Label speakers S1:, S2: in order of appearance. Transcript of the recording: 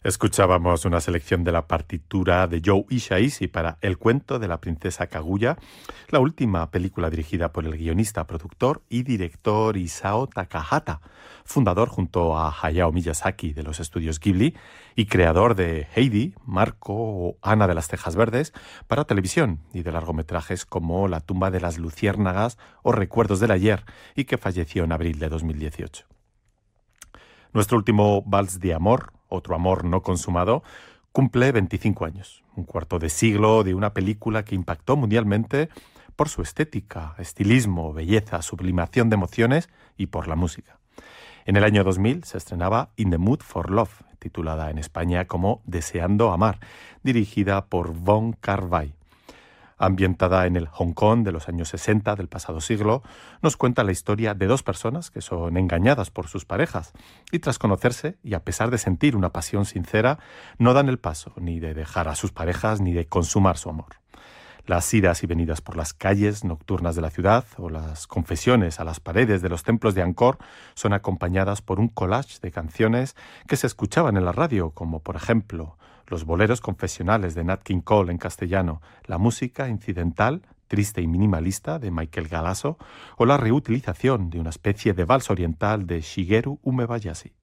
S1: Escuchábamos una selección de la partitura de Joe Hisaishi para El cuento de la princesa Kaguya, la última película dirigida por el guionista, productor y director Isao Takahata, fundador junto a Hayao Miyazaki de los estudios Ghibli y creador de Heidi, Marco o Ana de las Tejas Verdes para televisión y de largometrajes como La tumba de las luciérnagas o Recuerdos del ayer, y que falleció en abril de 2018. Nuestro último Vals de Amor, otro amor no consumado, cumple 25 años, un cuarto de siglo de una película que impactó mundialmente por su estética, estilismo, belleza, sublimación de emociones y por la música. En el año 2000 se estrenaba In the Mood for Love, titulada en España como Deseando amar, dirigida por Wong Kar-wai. Ambientada en el Hong Kong de los años 60 del pasado siglo, nos cuenta la historia de dos personas que son engañadas por sus parejas y tras conocerse y a pesar de sentir una pasión sincera, no dan el paso ni de dejar a sus parejas ni de consumar su amor. Las idas y venidas por las calles nocturnas de la ciudad o las confesiones a las paredes de los templos de Angkor son acompañadas por un collage de canciones que se escuchaban en la radio, como por ejemplo los boleros confesionales de Nat King Cole en castellano, la música incidental, triste y minimalista de Michael Galasso o la reutilización de una especie de vals oriental de Shigeru Umebayashi.